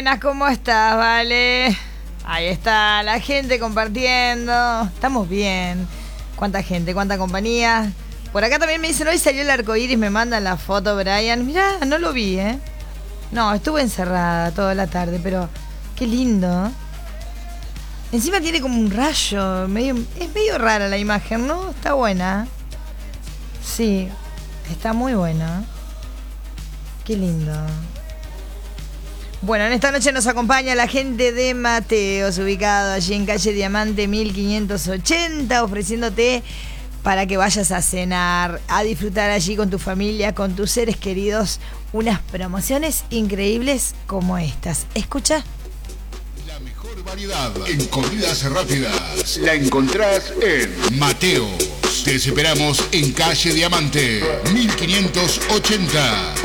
Buenas, ¿cómo estás, Vale? Ahí está la gente compartiendo. Estamos bien. ¿Cuánta gente? ¿Cuánta compañía? Por acá también me dicen, hoy salió el arcoíris, me mandan la foto, Brian. Mirá, no lo vi, ¿eh? No, estuve encerrada toda la tarde, pero qué lindo. Encima tiene como un rayo, es medio rara la imagen, ¿no? Está buena. Sí, está muy buena. Qué lindo. Bueno, en esta noche nos acompaña la gente de Mateos, ubicado allí en calle Diamante 1580, ofreciéndote para que vayas a cenar, a disfrutar allí con tu familia, con tus seres queridos, unas promociones increíbles como estas. Escucha. La mejor variedad en comidas rápidas la encontrás en Mateos. Te esperamos en calle Diamante 1580.